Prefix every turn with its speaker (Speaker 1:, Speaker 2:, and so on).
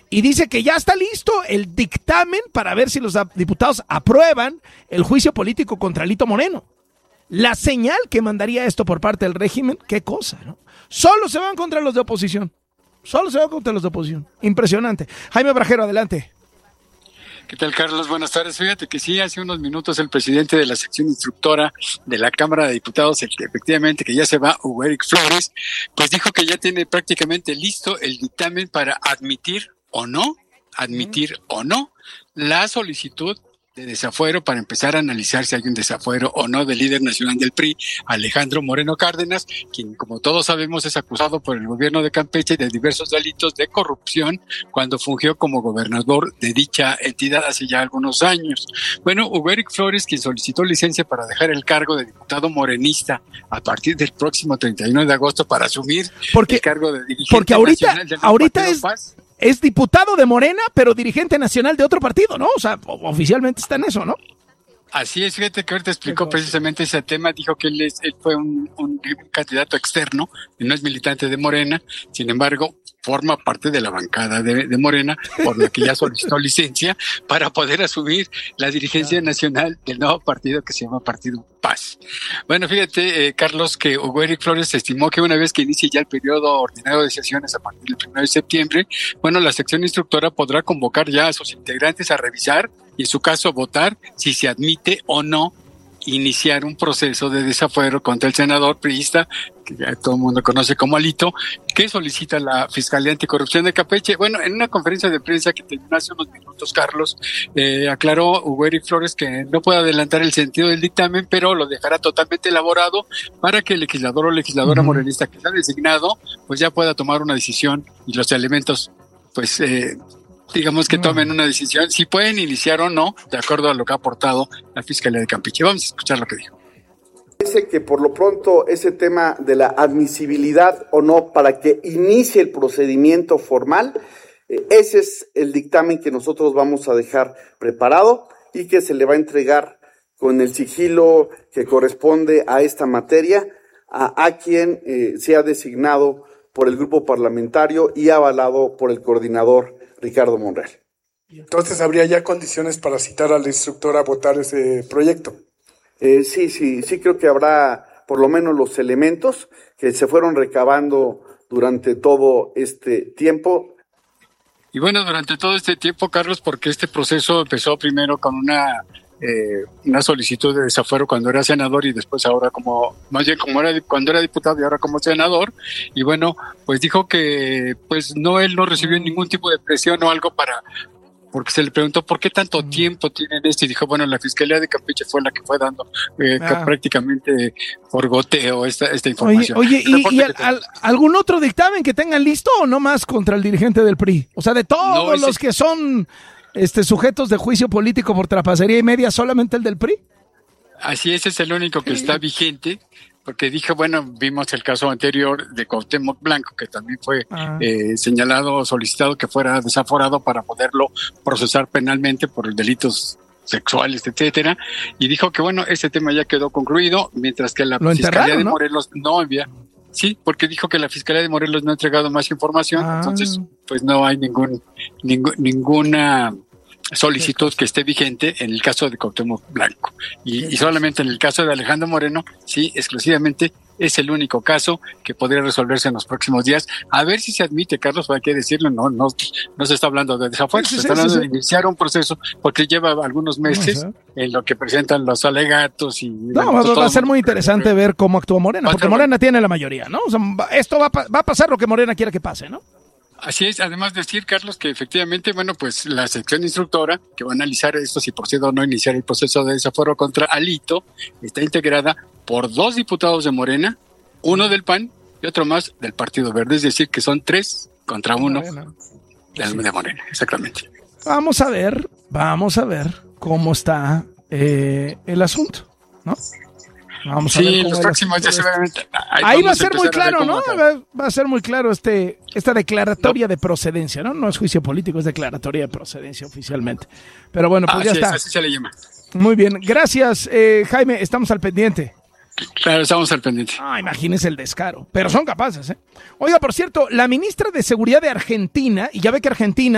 Speaker 1: y dice que ya está listo el dictamen para ver si los diputados aprueban el juicio político contra Alito Moreno. La señal que mandaría esto por parte del régimen, qué cosa, ¿no? Solo se van contra los de oposición. Impresionante. Jaime Brajero, adelante.
Speaker 2: ¿Qué tal, Carlos? Buenas tardes. Fíjate que sí, hace unos minutos el presidente de la sección instructora de la Cámara de Diputados, el que efectivamente que ya se va, Hugo Eric Flores, pues dijo que ya tiene prácticamente listo el dictamen para admitir o no la solicitud de desafuero para empezar a analizar si hay un desafuero o no del líder nacional del PRI, Alejandro Moreno Cárdenas, quien, como todos sabemos, es acusado por el gobierno de Campeche de diversos delitos de corrupción cuando fungió como gobernador de dicha entidad hace ya algunos años. Bueno, Hugo Eric Flores, quien solicitó licencia para dejar el cargo de diputado morenista a partir del próximo 31 de agosto para asumir el cargo de dirigente nacional del Partido Paz.
Speaker 1: Es diputado de Morena, pero dirigente nacional de otro partido, ¿no? O sea, oficialmente está en eso, ¿no?
Speaker 2: Así es, fíjate que ahorita explicó precisamente ese tema, dijo que él fue un candidato externo, no es militante de Morena, sin embargo, forma parte de la bancada de Morena, por la que ya solicitó licencia para poder asumir la dirigencia nacional del nuevo partido que se llama Partido Paz. Bueno, fíjate, Carlos, que Hugo Eric Flores estimó que una vez que inicie ya el periodo ordinario de sesiones a partir del 1 de septiembre, bueno, la sección instructora podrá convocar ya a sus integrantes a revisar y en su caso votar si se admite o no iniciar un proceso de desafuero contra el senador priista, que ya todo el mundo conoce como Alito, que solicita la Fiscalía Anticorrupción de Campeche. Bueno, en una conferencia de prensa que terminó hace unos minutos, Carlos, aclaró Hugo Eric Flores que no puede adelantar el sentido del dictamen, pero lo dejará totalmente elaborado para que el legislador o legisladora morenista que está designado, pues ya pueda tomar una decisión y los elementos, pues, digamos que tomen una decisión si pueden iniciar o no, de acuerdo a lo que ha aportado la Fiscalía de Campeche. Vamos a escuchar lo que dijo.
Speaker 3: Parece que por lo pronto ese tema de la admisibilidad o no para que inicie el procedimiento formal, ese es el dictamen que nosotros vamos a dejar preparado y que se le va a entregar con el sigilo que corresponde a esta materia a quien sea designado por el grupo parlamentario y avalado por el coordinador Ricardo Monreal.
Speaker 4: Entonces, ¿habría ya condiciones para citar a la instructora a votar ese proyecto?
Speaker 3: Sí, creo que habrá por lo menos los elementos que se fueron recabando durante todo este tiempo.
Speaker 2: Y bueno, durante todo este tiempo, Carlos, porque este proceso empezó primero con una solicitud de desafuero cuando era senador y después ahora cuando era diputado y ahora como senador, y bueno, pues dijo que pues él no recibió ningún tipo de presión o algo porque se le preguntó por qué tanto tiempo tienen esto y dijo, bueno, la Fiscalía de Campeche fue la que fue dando prácticamente por goteo esta información.
Speaker 1: Oye, ¿y algún otro dictamen que tengan listo o no más contra el dirigente del PRI? O sea, de todos los que son sujetos de juicio político por trapacería y media, ¿solamente el del PRI?
Speaker 2: Así es el único que está vigente, porque dije, bueno, vimos el caso anterior de Cuauhtémoc Blanco, que también fue señalado o solicitado que fuera desaforado para poderlo procesar penalmente por delitos sexuales, etcétera, y dijo que bueno, ese tema ya quedó concluido, mientra que la Fiscalía de Morelos no envía. Sí, porque dijo que la Fiscalía de Morelos no ha entregado más información, entonces pues no hay ninguna solicitud que esté vigente en el caso de Cuauhtémoc Blanco. Y solamente en el caso de Alejandro Moreno, sí, exclusivamente es el único caso que podría resolverse en los próximos días. A ver si se admite, Carlos, hay que decirlo, no se está hablando de desafuero, se está hablando de iniciar un proceso, porque lleva algunos meses en lo que presentan los alegatos.
Speaker 1: Va a ser muy interesante ver cómo actúa Morena, porque Morena tiene la mayoría, ¿no? O sea, esto va a pasar lo que Morena quiere que pase, ¿no?
Speaker 2: Así es, además decir, Carlos, que efectivamente, bueno, pues la sección instructora que va a analizar esto, si procede o no iniciar el proceso de desafuero contra Alito, está integrada por 2 diputados de Morena, 1 del PAN y otro más del Partido Verde, es decir, que son 3 contra 1 de Morena, exactamente.
Speaker 1: Vamos a ver cómo está el asunto, ¿no? Vamos a ver
Speaker 2: los próximos días seguramente.
Speaker 1: Ahí va a ser muy claro, ¿no? Va a ser muy claro esta declaratoria de procedencia, ¿no? No es juicio político, es declaratoria de procedencia oficialmente. Pero bueno, pues ya está.
Speaker 2: Así se le llama.
Speaker 1: Muy bien, gracias, Jaime, estamos al pendiente.
Speaker 2: Claro, estamos al pendiente.
Speaker 1: Imagínense el descaro, pero son capaces, ¿eh? Oiga, por cierto, la ministra de Seguridad de Argentina, y ya ve que Argentina